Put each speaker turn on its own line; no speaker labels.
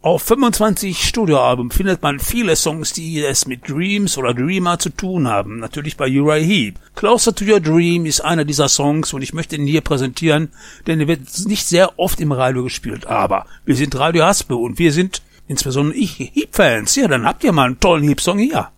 Auf 25 Studioalben findet man viele Songs, die es mit Dreams oder Dreamer zu tun haben. Natürlich bei Uriah Heep. Closer to Your Dream ist einer dieser Songs und ich möchte ihn hier präsentieren, denn er wird nicht sehr oft im Radio gespielt. Aber wir sind Radio Haspe und wir sind, insbesondere ich, Heep-Fans. Ja, dann habt ihr mal einen tollen Heep-Song hier.